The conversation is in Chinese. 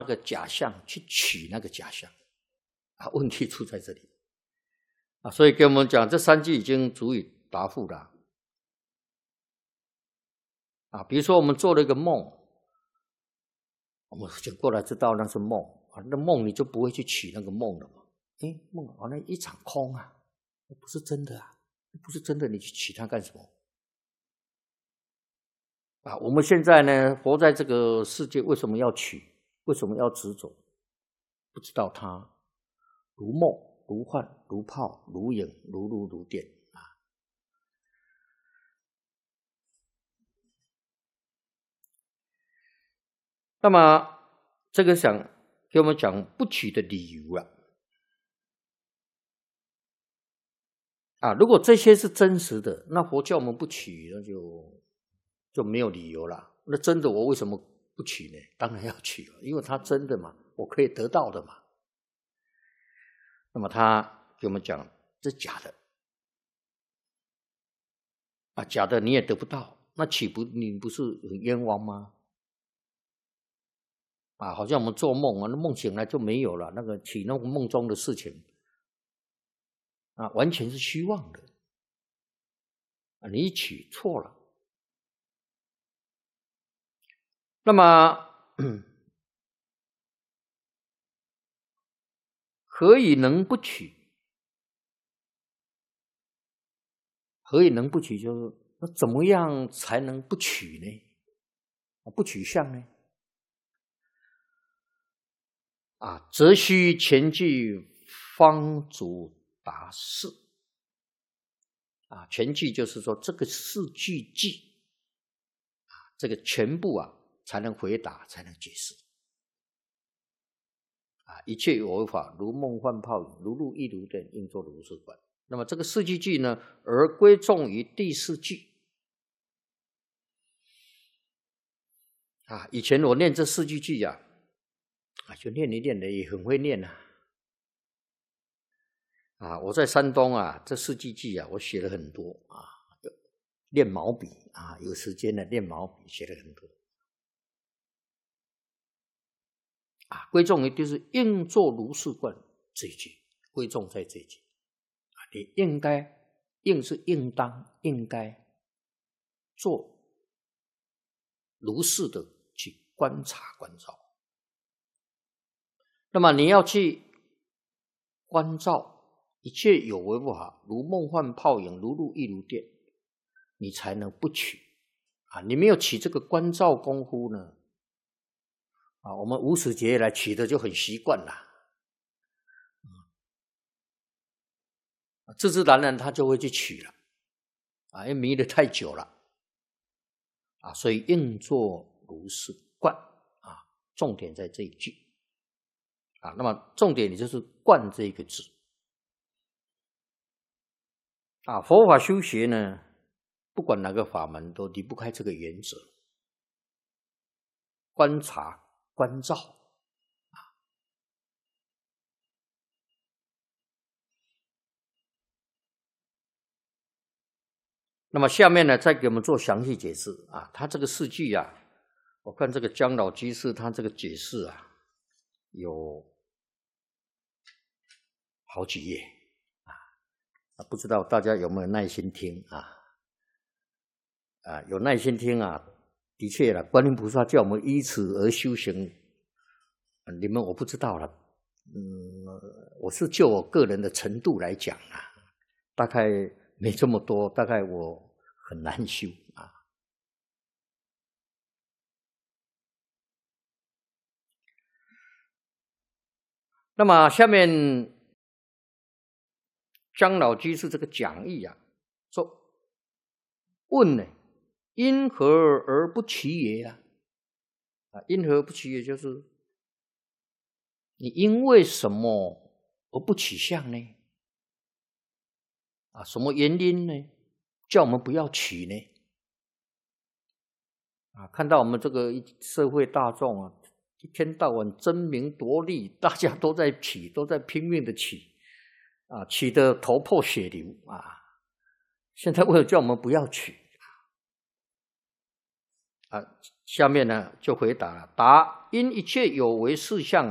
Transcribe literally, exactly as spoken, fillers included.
那个假象去取那个假象啊，问题出在这里啊，所以给我们讲这三句已经足以答复了啊。比如说我们做了一个梦，我们醒过来知道那是梦啊，那梦你就不会去取那个梦了嘛。哎，梦啊，那一场空啊，不是真的啊，不是真的，你去取它干什么？啊，我们现在呢，活在这个世界，为什么要取？为什么要执着？不知道它如梦、如幻、如泡、如影、如露、如电啊。那么这个想给我们讲不取的理由啊。啊，如果这些是真实的，那佛教我们不取，那就就没有理由了。那真的我为什么不取呢？当然要取了，因为它真的嘛，我可以得到的嘛。那么他给我们讲，这是假的啊，假的你也得不到，那岂不你不是很冤枉吗？啊，好像我们做梦啊，那梦醒来就没有了，那个取那个梦中的事情啊，完全是虚妄的啊，你取错了。那么何以能不取？何以能不取？就是那怎么样才能不取呢？不取相呢？啊，则须前句方足答是。啊，全句就是说这个四句句啊，这个全部啊才能回答，才能解释。啊，一切有为法，如梦幻泡影，如露亦如电，应作如是观。那么这个四句句呢，而归重于第四句。啊，以前我念这四句句啊，啊，就念一念的，也很会念啊。啊，我在山东啊，这四句句啊，我写了很多啊，练毛笔啊，有时间呢练毛笔，写了很多。啊，归重于就是应作如是观这一句，归重在这一句。啊，你应该，应是应当，应该做如是的去观察关照。那么你要去关照一切有为不法，如梦幻泡影，如露亦如电，你才能不取啊！你没有起这个关照功夫呢，啊，我们无始劫来取的就很习惯了，自自然然他就会去取了，啊，因为迷得太久了，啊，所以应作如是观啊，重点在这一句啊，那么重点也就是观这一个字啊，佛法修学呢，不管哪个法门都离不开这个原则，观察关照啊。那么下面呢，再给我们做详细解释啊。他这个四句啊，我看这个姜老居士他这个解释啊，有好几页啊，不知道大家有没有耐心听啊？啊，有耐心听啊，的确了，观音菩萨叫我们依此而修行，你们我不知道了，嗯，我是就我个人的程度来讲啊，大概没这么多，大概我很难修啊。那么下面姜老居士这个讲义啊，说问呢，因何而不取也啊？啊，因何而不取也就是你因为什么而不取相呢？啊，什么原因呢？叫我们不要取呢？啊，看到我们这个社会大众啊，一天到晚争名夺利，大家都在取，都在拼命的取，啊，取得头破血流啊！现在为了叫我们不要取啊， 下面呢就回答了：答因一切有为事相